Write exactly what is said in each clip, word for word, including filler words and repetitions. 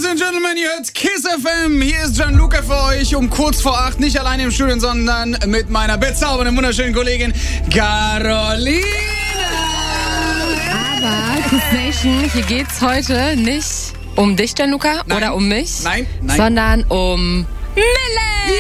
Ladies and Gentlemen, ihr hört Kiss F M. Hier ist Gianluca für euch um kurz vor acht. Nicht alleine im Studio, sondern mit meiner bezaubernden, wunderschönen Kollegin Carolina. Aber, Kiss Nation, hier geht's heute nicht um dich, Gianluca, Nein. oder um mich, Nein, nein. sondern um Mille.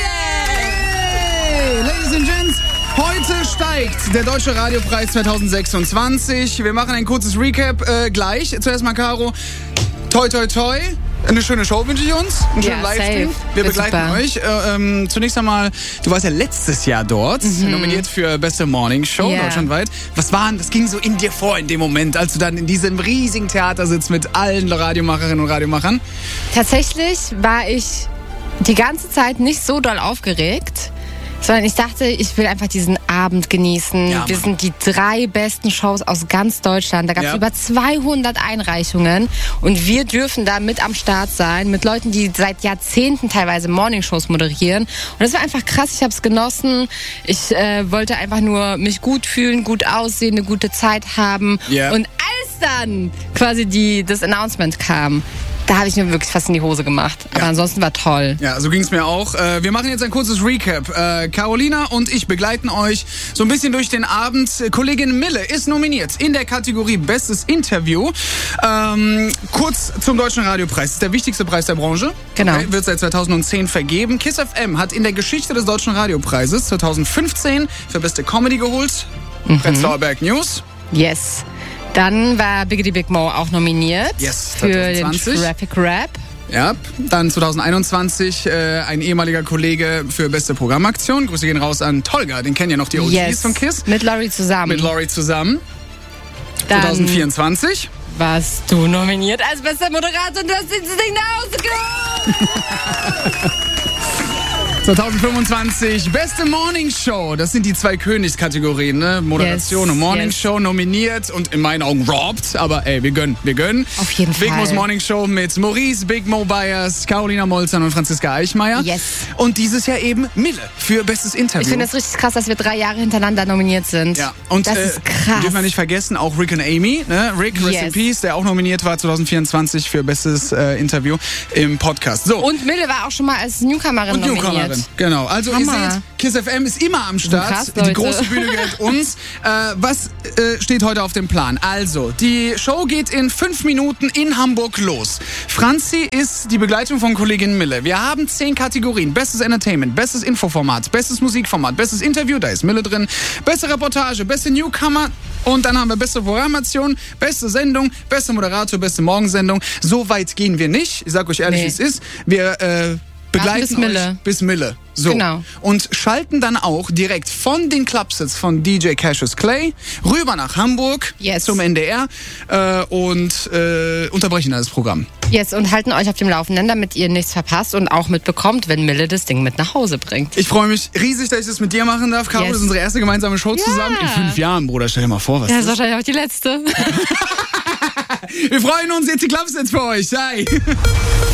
Yay! Ladies and Gents, heute steigt der Deutsche Radiopreis zwanzig sechsundzwanzig. Wir machen ein kurzes Recap äh, gleich. Zuerst mal, Caro. Toi, toi, toi. Eine schöne Show wünsche ich uns. Einen schönen Ja, Livestream. safe. Wir Wird begleiten super. euch. Äh, ähm, zunächst einmal, du warst ja letztes Jahr dort, Mhm. nominiert für Beste Morning Show Ja. deutschlandweit. Was war denn, das ging so in dir vor in dem Moment, als du dann in diesem riesigen Theater sitzt mit allen Radiomacherinnen und Radiomachern? Tatsächlich war ich die ganze Zeit nicht so doll aufgeregt, sondern ich dachte, ich will einfach diesen Abend genießen. Ja, Wir Mann. sind die drei besten Shows aus ganz Deutschland. Da gab es Ja. über zweihundert Einreichungen und wir dürfen da mit am Start sein, mit Leuten, die seit Jahrzehnten teilweise Morningshows moderieren. Und das war einfach krass, ich habe es genossen. Ich äh, wollte einfach nur mich gut fühlen, gut aussehen, eine gute Zeit haben. Ja. Und als dann quasi die, das Announcement kam, da habe ich mir wirklich fast in die Hose gemacht. Aber Ja. ansonsten war toll. Ja, so ging es mir auch. Äh, wir machen jetzt ein kurzes Recap. Äh, Carolina und ich begleiten euch so ein bisschen durch den Abend. Kollegin Mille ist nominiert in der Kategorie Bestes Interview. Ähm, kurz zum Deutschen Radiopreis. Das ist der wichtigste Preis der Branche. Genau. Okay, wird seit zweitausendzehn vergeben. Kiss F M hat in der Geschichte des Deutschen Radiopreises zweitausendfünfzehn für Beste Comedy geholt. Mhm. Prenzlauer Berg News. Yes. Dann war Biggity Big Mo auch nominiert Yes, für den zweitausendzwanzig. Traffic Rap. Ja, dann zweitausendeinundzwanzig äh, ein ehemaliger Kollege für Beste Programmaktion. Grüße gehen raus an Tolga, den kennen ja noch die O Gs Yes. von Kiss. Mit Laurie zusammen. Mit Laurie zusammen. Dann zwanzig vierundzwanzig. warst du nominiert als bester Moderator und du hast dieses Ding nach Hause geholt. zwanzig fünfundzwanzig Beste Morning Show. Das sind die zwei Königskategorien, ne? Moderation Yes, und Morning yes. Show nominiert und in meinen Augen robbed. Aber ey, wir gönnen, wir gönnen. Auf jeden Big Fall. Mo's Morning Show mit Maurice, Big Mo Byers, Carolina Molzern und Franziska Eichmeier. Yes. Und dieses Jahr eben Mille für Bestes Interview. Ich finde es richtig krass, dass wir drei Jahre hintereinander nominiert sind. Ja, und das äh, ist krass. dürfen wir nicht vergessen, auch Rick und Amy, ne? Rick, Rest Yes. in Peace, der auch nominiert war zwanzig vierundzwanzig für Bestes äh, Interview im Podcast. So. Und Mille war auch schon mal als Newcomerin Und nominiert. Newcomerin, genau. Also Hammer. ihr seht, Kiss F M ist immer am Start. Krass, die Leute. große Bühne gehört uns. Äh, was äh, steht heute auf dem Plan? Also, die Show geht in fünf Minuten in Hamburg los. Franzi ist die Begleitung von Kollegin Mille. Wir haben zehn Kategorien. Bestes Entertainment, bestes Infoformat, bestes Musikformat, bestes Interview, da ist Mille drin, beste Reportage, beste Newcomer und dann haben wir beste Programmation, beste Sendung, beste Moderator, beste Morgensendung. So weit gehen wir nicht. Ich sag euch ehrlich, Nee. wie es ist. Wir äh, begleiten bis Mille. euch bis Mille. So. Genau. Und schalten dann auch direkt von den Clubsets von D J Cassius Clay rüber nach Hamburg Yes. zum N D R äh, und äh, unterbrechen das Programm. Yes, und halten euch auf dem Laufenden, damit ihr nichts verpasst und auch mitbekommt, wenn Mille das Ding mit nach Hause bringt. Ich freue mich riesig, dass ich das mit dir machen darf, Caro. Yes. Das ist unsere erste gemeinsame Show Ja. zusammen. In fünf Jahren, Bruder. Stell dir mal vor, was Das das ist ist. wahrscheinlich auch die letzte. Wir freuen uns jetzt die Clubsets für euch. Sei.